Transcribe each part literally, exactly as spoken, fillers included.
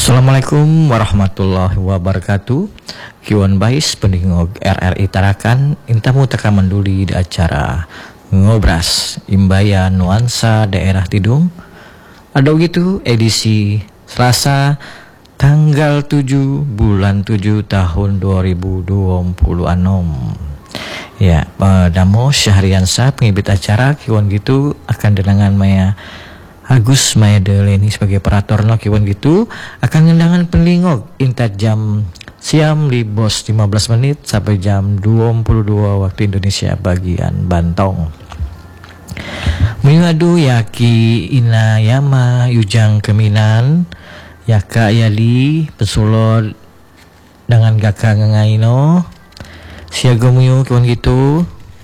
Assalamualaikum warahmatullahi wabarakatuh. Kiwan Bais pendingog R R I Tarakan intamu teka menduli di acara Ngobras Imbaya Nuansa Daerah Tidung. Ada gitu edisi Selasa tanggal tujuh bulan tujuh tahun dua ribu dua puluh enam. Ya, Damo Syahriansa pengibit acara kiwan gitu akan denangan maya Agus Maya Deleni sebagai operator no kiwan gitu akan ngendangan penlingog intat jam siam libos lima belas menit sampai jam dua puluh dua waktu Indonesia bagian Bantong. Mingadu yaki inayama yujang keminan yaka yali pesulor dengan gaka ngangaino siaga muyu kiwan gitu.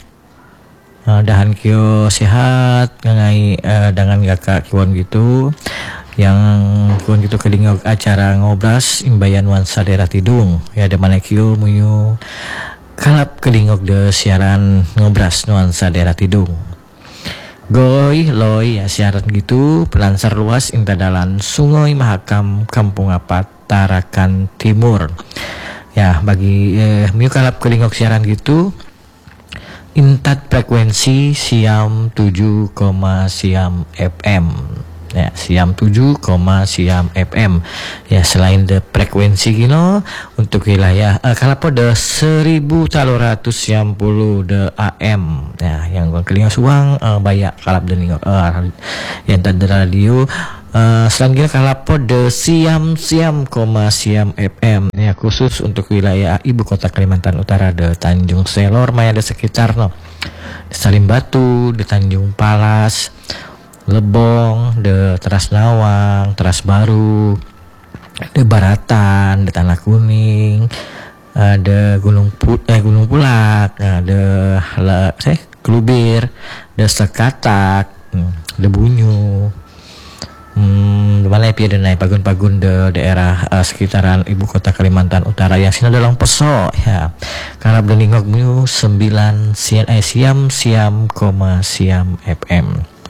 Uh, dahan kio sehat ngai uh, dengan gaka kiwan gitu yang kiwan gitu kelingog acara Ngobras Imbaya Nuansa Daerah Tidung ya de mana kio muyu kalap kelingog de siaran Ngobras Nuansa Daerah Tidung goy loy ya siaran gitu pelansar luas intadalan Sungai Mahakam Kampung Apat Tarakan Timur ya bagi eh, muyu kalap kelingog siaran gitu intat frekuensi siam tujuh, siam F M ya siam tujuh, siam F M ya selain de frekuensi gino untuk wilayah uh, kalapo de seribu telur ratus siam puluh de A M ya yang kelinga suang uh, bayak kalap de uh, yang tadi radio Uh, selanjutnya kalapo de siam siam koma siam F M ya khusus untuk wilayah ibu kota Kalimantan Utara de Tanjung Selor maya de sekitar no de Salimbatu de Tanjung Palas Lebong de Teras Nawang Teras Baru de Baratan de Tanah Kuning uh, de Gunung Pu eh Gunung Pulak uh, de le, eh, Kelubir de Sekatak hmm, de Bunyu. Hmm, dimana ya dan naik pagun-pagun de daerah uh, sekitaran ibu kota Kalimantan Utara yang sini dalam peso ya karena beningog mu sembilan siam eh, siam siam koma siam F M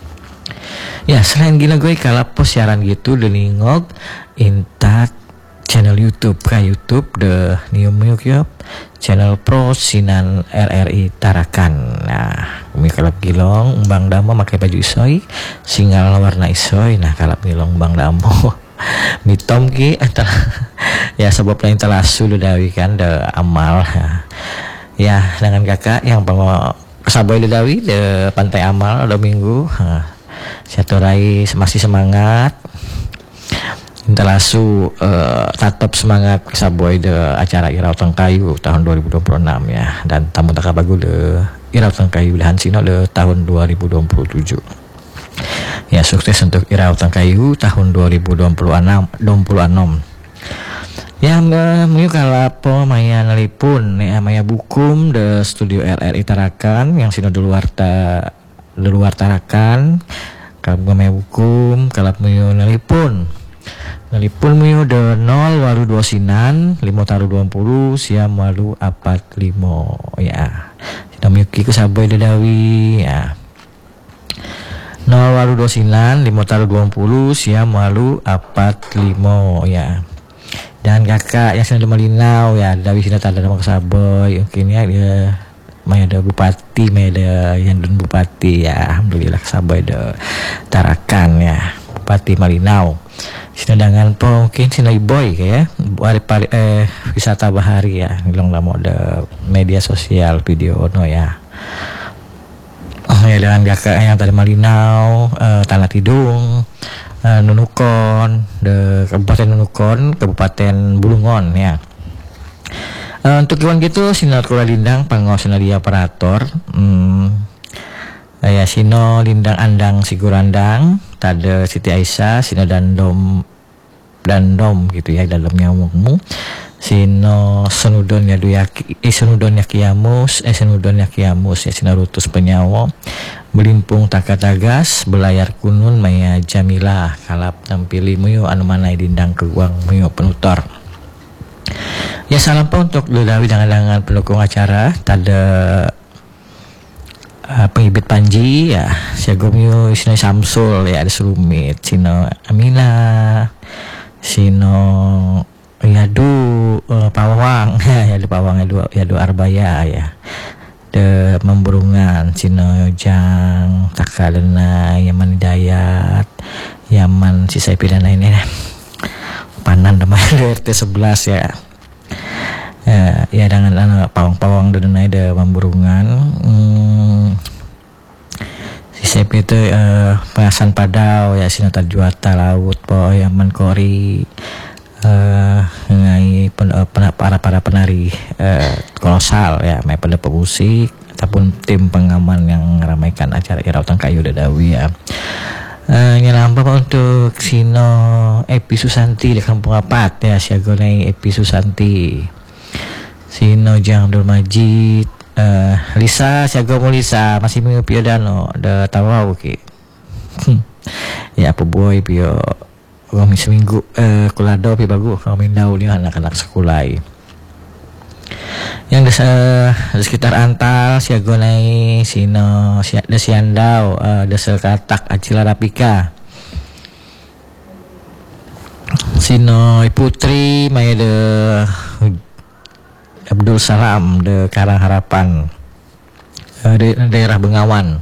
ya selain gila gue kalapo siaran gitu deningog intat channel YouTube ka YouTube de Nium Yuk channel Pro Sinan R R I Tarakan. Nah, umi kalap gilong Bang Damo pakai baju isoy, singal warna isoy. Nah, kalap gilong Bang Damo mitom ki ya sebab lain telasu dawi kan de amal. Ya, dengan kakak yang pengo saboy dawi de Pantai Amal do minggu. Siaturai masih semangat. Intelasu uh, tetap semangat saboy de acara Irau Tengkayu tahun dua ribu dua puluh enam ya dan tamu takabagu de Irau Tengkayu de Hansino de tahun dua ribu dua puluh tujuh. Ya sukses untuk Irau Tengkayu tahun dua ribu dua puluh enam. Ya mungkin kalapo maya nelipun ya maya bukum de studio R R I Tarakan yang sino de luar ta de luar Tarakan kalau maya bukum kalap maya nelipun Nelipun mio de nol waru dua sinan lima taru dua puluh siam waru apat limo ya sina miyuki kesaboy de dawi ya nol waru dua sinan lima taru dua puluh siam waru apat limo ya dan kakak yang sina de malinau ya dawi sina tanda nama kesaboy mungkin ya dia maya de bupati maya de yang dan bupati ya alhamdulillah kesaboy de Tarakan ya Bupati Malinau. Sinadangan po mungkin sinay boy kayak hari pari eh wisata bahari ya bilang lah mode media sosial video no ya oh ya dengan kakak yang tadi Malinau eh, Tanah Tidung eh, Nunukon de Kabupaten Nunukon Kabupaten Bulungon ya eh, untuk kiwan gitu sinar kula lindang pango sinaria operator hmm, ya sino lindang andang sigurandang tade Siti Aisyah sino dandom dandom gitu ya dalamnya umummu sino senudon ya duyaki eh senudon ya kiamus eh senudon ya kiamus ya sino rutus penyawo belimpung takatagas belayar kunun maya Jamilah kalap tampili muyo anu manai dindang keguang muyo penutor ya salam po untuk Ludawi dengan pendukung acara tade Uh, pengibit Panji ya Siagomyo Sino Samsul ya ada Serumit Sino Amina sino yadu uh, pawang yadu pawang yadu yadu arbaya ya de memburungan sino jang takalena Yaman Dayat Yaman sisa pidana ini panan nama R T sebelas ya. Ya, ya dengan anak pawang-pawang dan ada memburungan hmm, si Sepi itu uh, pengasan padau ya sinota juata laut po Yaman Kori uh, ngai pen, uh, pen, para para penari uh, kolosal ya main pada pemusik ataupun tim pengaman yang meramaikan acara Irautan Kayu Dadawi ya. Uh, nyelampa untuk sino Epi Susanti di Kampung Apat ya siagonai Epi Susanti sino Jang Abdul Majid uh, Lisa siago mo Lisa masih minggu pio dano da tawaw ki ya apa boy pio kami seminggu uh, kulado pi bagu kami daw ni anak-anak sekulai yang di uh, sekitar Antal siago nai sino si da siandau uh, da sekatak Acila Rapika sino Putri maya de Abdul Salam de Karang Harapan uh, di daerah Bengawan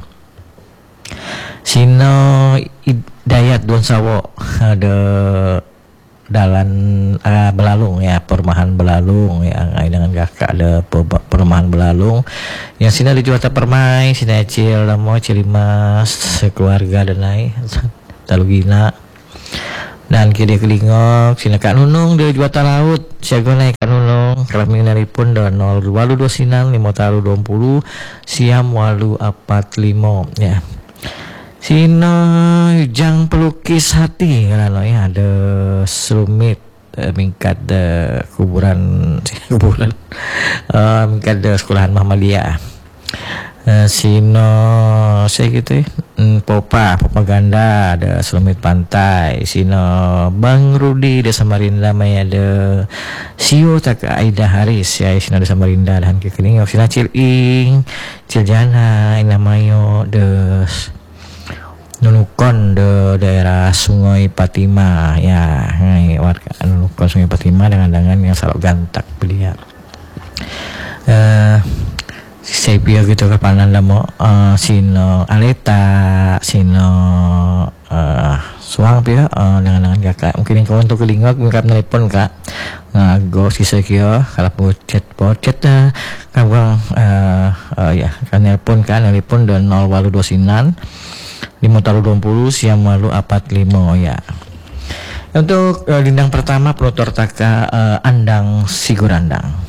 sino Dayat Donsawo uh, de dalan uh, Belalung ya perumahan Belalung ya ngai dengan kakak ada perumahan Belalung yang sini ada juata permai sini Acil Lamo Cilimas sekeluarga dan naik Talugina dan kiri kelingok sini Kak Nunung dia juata laut siago naik Kak Nunung kalau mengenali pun dan nol walu dua sinan lima taru dua puluh siam walu apat limo ya sino jang pelukis hati kalau ya ada Sumit uh, mingkat uh, kuburan kuburan uh, mingkat uh, sekolahan Muhammadiyah uh, sino saya gitu ya hmm, Popa Popa Ganda ada Sumit Pantai sino Bang Rudi di Samarinda maya ada Sio tak Aida Haris ya sino di Samarinda dan kekening sino Ciling Ciljana Inamayo des Nunukon de daerah Sungai Patima ya ngai warga Nunukon Sungai Patima dengan dengan yang selalu gantak belia uh, saya biar gitu ke panan lamo uh, sino Aleta sino uh, suang pia uh, dengan dengan kakak mungkin yang kau untuk kelingok mungkin telepon kak ngago sisa kio kalau mau chat po chat uh, kawan uh, uh, ya kan telepon kan telepon dan nol walu dua sinan lima taruh dua puluh siam walu apat limo ya. Untuk uh, lindang pertama penutur taka uh, Andang Sigurandang.